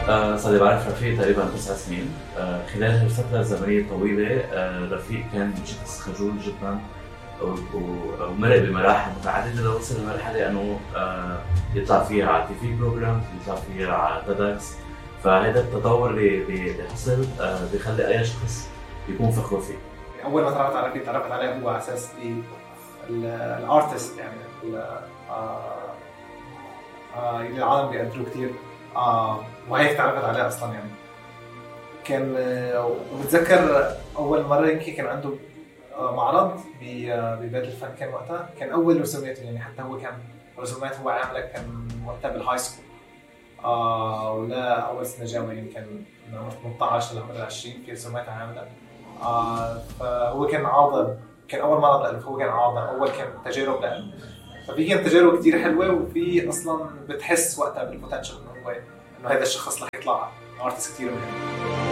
صار لي بعرف رفيق تقريبا 9 سنين. خلال هالفترة الزمنية الطويلة رفيق كان شخص خجول جدا ومرق بمراحل متعددة لوصل لمرحلة أنه يطلع فيها على تي في بروجرام، يطلع فيها على تيدكس. فهذا التطور اللي حصل بيخلي أي شخص يكون فخور فيه. أول ما تعرفت عليه هو على أساس الارتست، يعني اللي العالم بيقدروه كتير، وهيك تعرفت عليه أصلاً. يعني كان وبتذكر أول مرة يمكن كان عنده معرض ببيت الفن، كان وقتها كان أول رسوماته، يعني حتى هو كان رسومات هو عامله كان وقتها بالهاي سكول، ولا أول سنة جامعة، يمكن من عمر 18 لعمر 20 في رسومات عامله. فهو كان عارضة، كان أول معرض له، هو كان عارضة أول، كان تجارب له. ففي كانت تجارب كتير حلوة، وفي أصلاً بتحس وقتها بالبوتنشل إنه هذا الشخص رح يطلع ارتست كتير مهم.